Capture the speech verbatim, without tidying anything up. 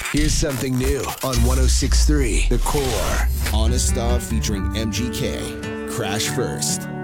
Here's something new on one oh six point three The Core. Honest Stop featuring M G K. Crash First.